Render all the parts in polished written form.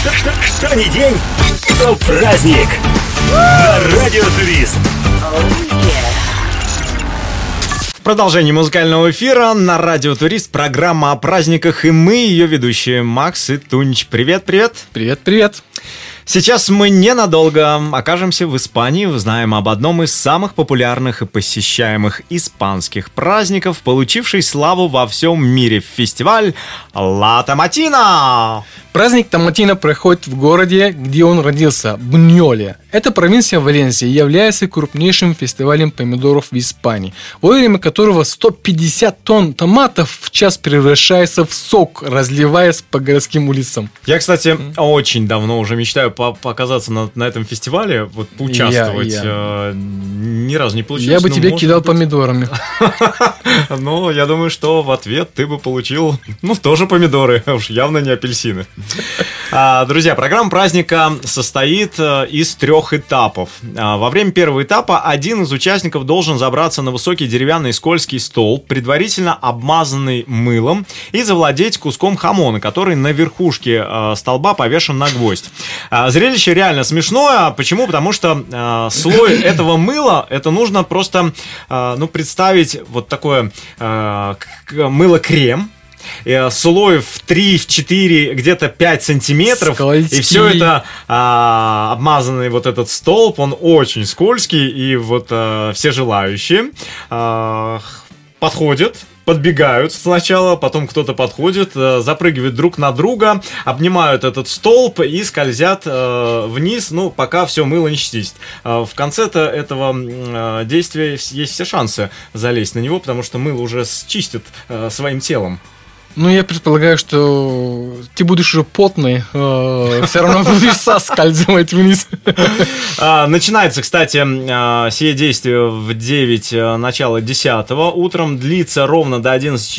Что ни день, то праздник. На Радио Турист. В продолжении музыкального эфира на Радио Турист программа о праздниках, и мы, ее ведущие, Макс и Тунич. Привет. Привет. Сейчас мы ненадолго окажемся в Испании, узнаем об одном из самых популярных и посещаемых испанских праздников, получивший славу во всем мире, фестиваль Ла Томатина. Праздник Томатина проходит в городе, где он родился, Буньоле. Это провинция Валенсия, является крупнейшим фестивалем помидоров в Испании, во время которого 150 тонн томатов в час превращается в сок, разливаясь по городским улицам. Я, кстати, очень давно уже мечтаю показаться на этом фестивале, вот поучаствовать. Ни разу не получилось. Я бы тебе кидал помидорами. Ну, я думаю, что в ответ ты бы получил, тоже помидоры, уж явно не апельсины. Друзья, программа праздника состоит из 3 этапов. Во время первого этапа один из участников должен забраться на высокий деревянный скользкий стол, предварительно обмазанный мылом, и завладеть куском хамона, который на верхушке столба повешен на гвоздь. Зрелище реально смешное. Почему? Потому что слой этого мыла, это нужно просто представить вот такое мыло-крем, слой в 3, в 4, где-то 5 сантиметров. Скользкий. И все это обмазанный вот этот столб, он очень скользкий. И вот все желающие подходят, подбегают сначала, потом кто-то подходит, запрыгивают друг на друга, обнимают этот столб и скользят вниз, пока все мыло не чистит. В конце-то этого действия есть все шансы залезть на него, потому что мыло уже чистит своим телом. Я предполагаю, что ты будешь уже потный, все равно будешь соскальзывать вниз. Начинается, кстати, сие действие в 9, начало 10 утром, длится ровно до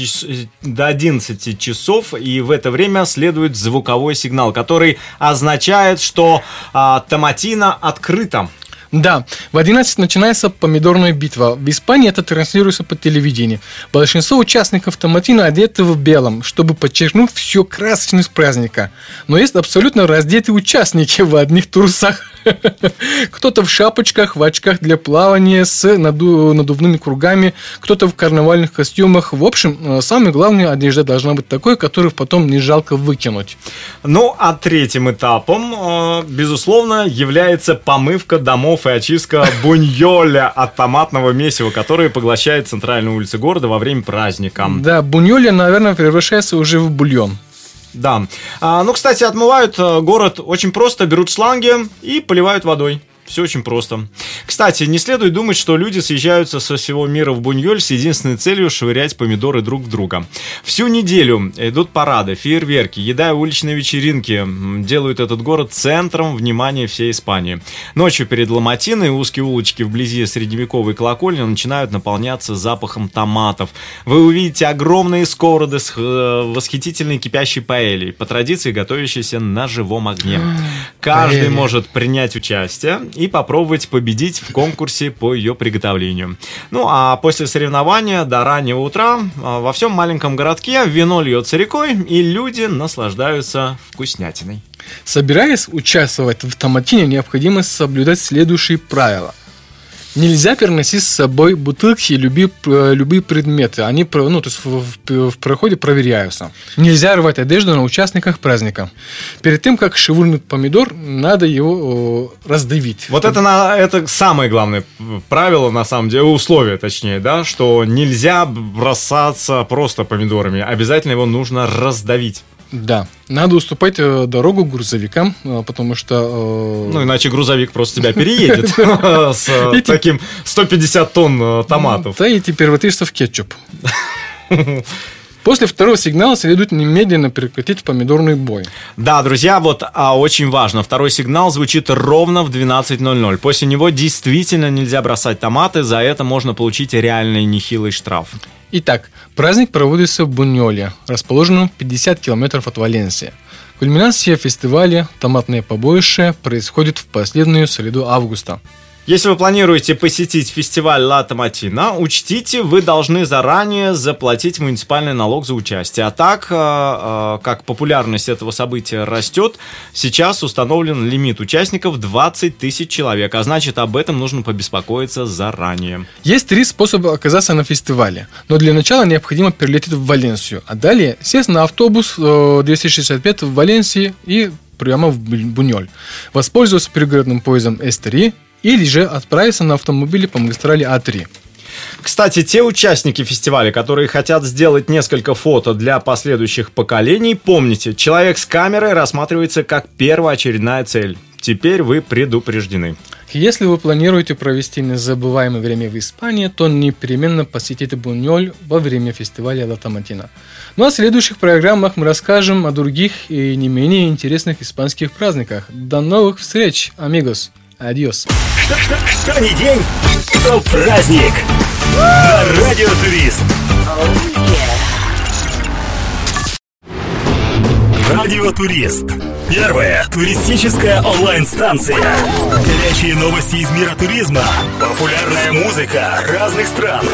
11 часов, и в это время следует звуковой сигнал, который означает, что Томатина открыта. Да, в 11 начинается помидорная битва. В Испании это транслируется по телевидению. Большинство участников Томатина одеты в белом, чтобы подчеркнуть всю красочность праздника. Но есть абсолютно раздетые участники в одних трусах. Кто-то в шапочках, в очках для плавания с надувными кругами, кто-то в карнавальных костюмах. В общем, самая главная одежда должна быть такой, которую потом не жалко выкинуть. А третьим этапом, безусловно, является помывка домов и очистка буньоля от томатного месива, которое поглощает центральные улицы города во время праздника. Да, буньоля, наверное, превращается уже в бульон. Да. Кстати, отмывают город очень просто, берут шланги и поливают водой. Все очень просто. Кстати, не следует думать, что люди съезжаются со всего мира в Буньоль с единственной целью швырять помидоры друг в друга. Всю неделю идут парады, фейерверки, еда и уличные вечеринки делают этот город центром внимания всей Испании. Ночью перед Ла-Матиной узкие улочки вблизи средневековой колокольни начинают наполняться запахом томатов. Вы увидите огромные сковороды с восхитительной кипящей паэльей, по традиции готовящейся на живом огне. Каждый может принять участие и попробовать победить в конкурсе по ее приготовлению. А после соревнования до раннего утра во всем маленьком городке вино льется рекой, и люди наслаждаются вкуснятиной. Собираясь участвовать в Томатине, необходимо соблюдать следующие правила. Нельзя переносить с собой бутылки и любые предметы. Они в проходе проверяются. Нельзя рвать одежду на участниках праздника. Перед тем, как швырнуть помидор, надо его раздавить. Вот это самое главное правило, на самом деле, условие, точнее, да, что нельзя бросаться просто помидорами. Обязательно его нужно раздавить. Да, надо уступать дорогу грузовикам, потому что... иначе грузовик просто тебя переедет с таким 150 тонн томатов. Да, и ты превратишься в кетчуп. После второго сигнала следует немедленно прекратить помидорный бой. Да, друзья, очень важно. Второй сигнал звучит ровно в 12:00. После него действительно нельзя бросать томаты. За это можно получить реальный нехилый штраф. Итак, праздник проводится в Буньоле, расположенном 50 километров от Валенсии. Кульминация фестиваля «Томатное побоище» происходит в последнюю среду августа. Если вы планируете посетить фестиваль Ла Томатина, учтите, вы должны заранее заплатить муниципальный налог за участие. А так, как популярность этого события растет, сейчас установлен лимит участников 20 тысяч человек, а значит, об этом нужно побеспокоиться заранее. Есть 3 способа оказаться на фестивале, но для начала необходимо прилететь в Валенсию, а далее сесть на автобус 265 в Валенсии и прямо в Буньоль, воспользоваться пригородным поездом С3 или же отправиться на автомобиле по магистрали А3. Кстати, те участники фестиваля, которые хотят сделать несколько фото для последующих поколений, помните, человек с камерой рассматривается как первоочередная цель. Теперь вы предупреждены. Если вы планируете провести незабываемое время в Испании, то непременно посетите Буньоль во время фестиваля Ла Томатина. Ну а в следующих программах мы расскажем о других и не менее интересных испанских праздниках. До новых встреч, амигос! Адьос! Что ни день, то праздник! На Радио Турист! Радио Турист. Первая туристическая онлайн-станция. Горячие новости из мира туризма. Популярная музыка разных стран.